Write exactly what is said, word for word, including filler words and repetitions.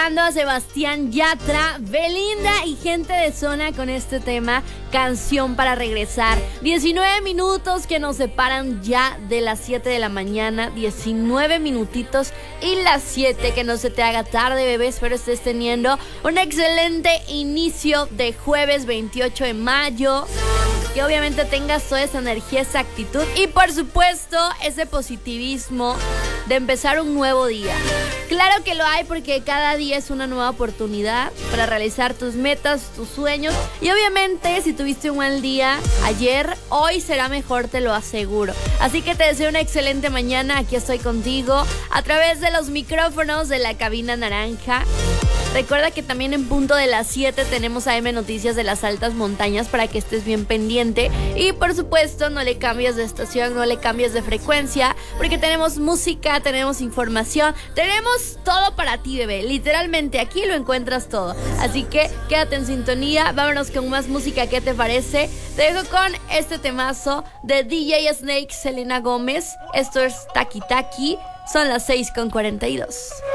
A Sebastián Yatra, Belinda y gente de zona con este tema, Canción para Regresar. diecinueve minutos que nos separan ya de las siete de la mañana, diecinueve minutitos y las siete, que no se te haga tarde, bebé. Espero estés teniendo un excelente inicio de jueves veintiocho de mayo. Que obviamente tengas toda esa energía, esa actitud y por supuesto ese positivismo de empezar un nuevo día. Claro que lo hay, porque cada día es una nueva oportunidad para realizar tus metas, tus sueños. Y obviamente si tuviste un mal día ayer, hoy será mejor, te lo aseguro. Así que te deseo una excelente mañana. Aquí estoy contigo a través de los micrófonos de la cabina naranja. Recuerda que también en punto de las siete tenemos A M Noticias de las Altas Montañas para que estés bien pendiente. Y por supuesto no le cambies de estación, no le cambies de frecuencia, porque tenemos música, tenemos información, tenemos todo para ti, bebé. Literalmente aquí lo encuentras todo. Así que quédate en sintonía, vámonos con más música. ¿Qué te parece? Te dejo con este temazo de D J Snake, Selena Gómez. Esto es Taki Taki. Son las seis con cuarenta y dos.